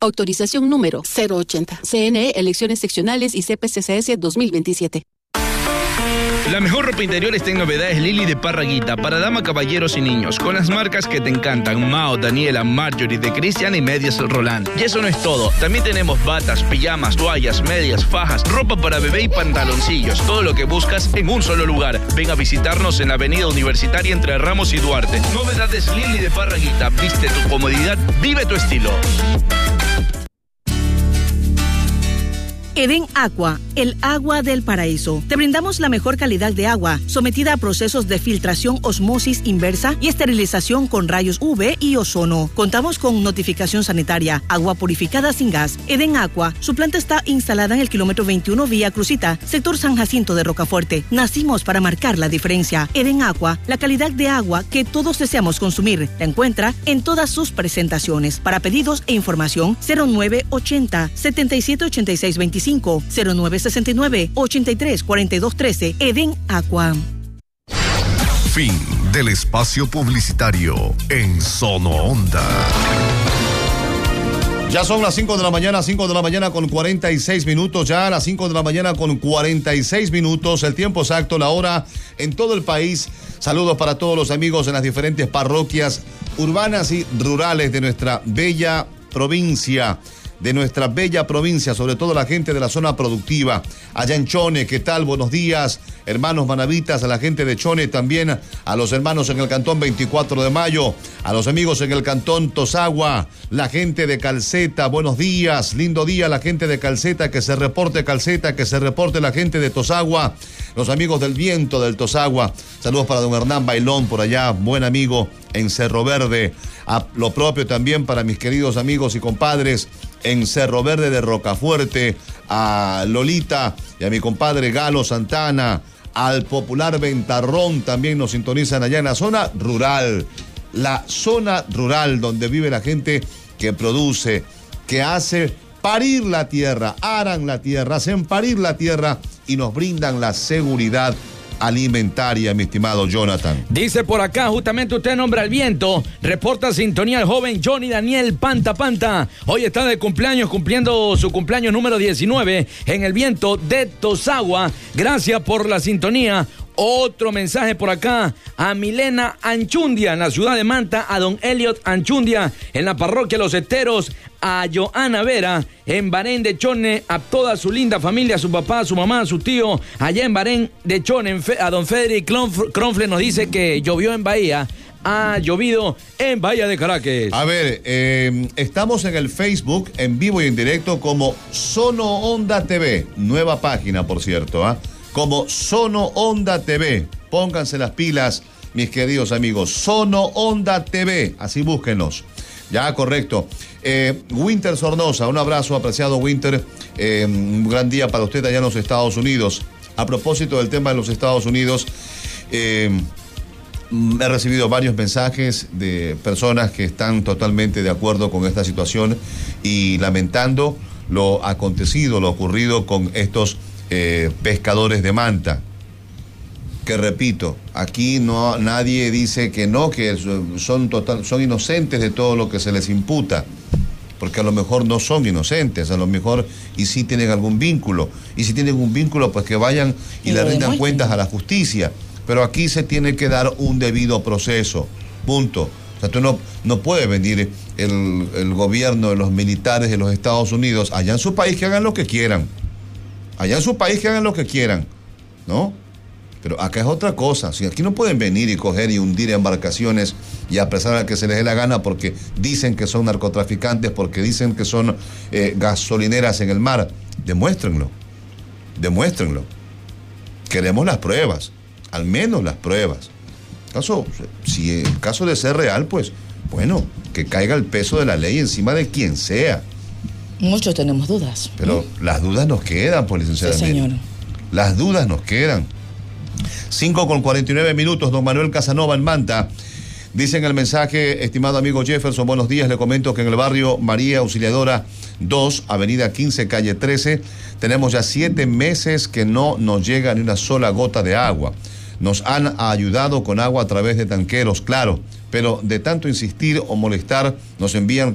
Autorización número 080. CNE, Elecciones Seccionales y CPCCS 2027. La mejor ropa interior está en Novedades Lili de Parraguita, para dama, caballeros y niños, con las marcas que te encantan: Mao, Daniela, Marjorie, de Cristian y medias Roland. Y eso no es todo, también tenemos batas, pijamas, toallas, medias, fajas, ropa para bebé y pantaloncillos, todo lo que buscas en un solo lugar. Ven a visitarnos en la Avenida Universitaria entre Ramos y Duarte. Novedades Lili de Parraguita, viste tu comodidad, vive tu estilo. Edén Aqua, el agua del paraíso. Te brindamos la mejor calidad de agua, sometida a procesos de filtración, osmosis inversa y esterilización con rayos UV y ozono. Contamos con notificación sanitaria, agua purificada sin gas. Edén Aqua, su planta está instalada en el kilómetro 21 Vía Crucita, sector San Jacinto de Rocafuerte. Nacimos para marcar la diferencia. Edén Aqua, la calidad de agua que todos deseamos consumir. La encuentra en todas sus presentaciones. Para pedidos e información, 0980 778625. 0969-834213. Edén Aqua. Fin del espacio publicitario en Sono Onda. Ya son las 5 de la mañana con 46 minutos, ya a las 5 de la mañana con 46 minutos, el tiempo exacto, la hora en todo el país. Saludos para todos los amigos en las diferentes parroquias urbanas y rurales de nuestra bella provincia. Sobre todo la gente de la zona productiva, allá en Chone. ¿Qué tal? Buenos días, hermanos manavitas, a la gente de Chone, también a los hermanos en el cantón 24 de Mayo, a los amigos en el cantón Tosagua, la gente de Calceta, buenos días, lindo día la gente de Calceta, que se reporte Calceta, que se reporte la gente de Tosagua, los amigos del Viento del Tosagua, saludos para don Hernán Bailón por allá, buen amigo en Cerro Verde, a lo propio también para mis queridos amigos y compadres en Cerro Verde de Rocafuerte, a Lolita y a mi compadre Galo Santana, al popular Ventarrón, también nos sintonizan allá en la zona rural donde vive la gente que produce, que hace parir la tierra, aran la tierra, hacen parir la tierra y nos brindan la seguridad alimentaria, mi estimado Jonathan. Dice por acá, justamente usted nombra al Viento, reporta sintonía el joven Johnny Daniel Panta. Hoy está de cumpleaños, cumpliendo su cumpleaños número 19 en el Viento de Tosagua. Gracias por la sintonía. Otro mensaje por acá a Milena Anchundia en la ciudad de Manta, a don Elliot Anchundia en la parroquia Los Esteros, a Joana Vera en Barén de Chone, a toda su linda familia, a su papá, a su mamá, a su tío, allá en Barén de Chone, a don Federic Cronfle nos dice que llovió en Bahía. Ha llovido en Bahía de Caracas. A ver, estamos en el Facebook en vivo y en directo como Sono Onda TV, nueva página por cierto, como Sono Onda TV. Pónganse las pilas, mis queridos amigos. Sono Onda TV, así búsquenos. Ya, correcto. Winter Sornosa, un abrazo, apreciado Winter. Un gran día para usted allá en los Estados Unidos. A propósito del tema de los Estados Unidos, he recibido varios mensajes de personas que están totalmente de acuerdo con esta situación y lamentando lo acontecido, lo ocurrido con estos pescadores de Manta, que repito, aquí no nadie dice que no, que son inocentes de todo lo que se les imputa, porque a lo mejor no son inocentes, a lo mejor y sí tienen algún vínculo, y si tienen un vínculo pues que vayan y le rindan cuentas a la justicia, pero aquí se tiene que dar un debido proceso, punto. O sea, tú no puedes venir el gobierno de los militares de los Estados Unidos allá en su país, que hagan lo que quieran. Allá en su país que hagan lo que quieran, ¿no? Pero acá es otra cosa. Si aquí no pueden venir y coger y hundir embarcaciones y apresar al que se les dé la gana porque dicen que son narcotraficantes, porque dicen que son gasolineras en el mar, demuéstrenlo. Queremos las pruebas, al menos las pruebas. Si en caso de ser real, pues, bueno, que caiga el peso de la ley encima de quien sea. Muchos tenemos dudas. Pero las dudas nos quedan, pues, licenciada. Sí, señor. Las dudas nos quedan. 5:49, don Manuel Casanova en Manta. Dice en el mensaje, estimado amigo Jefferson, buenos días, le comento que en el barrio María Auxiliadora 2, avenida 15, calle 13, tenemos ya 7 meses que no nos llega ni una sola gota de agua. Nos han ayudado con agua a través de tanqueros, claro, pero de tanto insistir o molestar, nos envían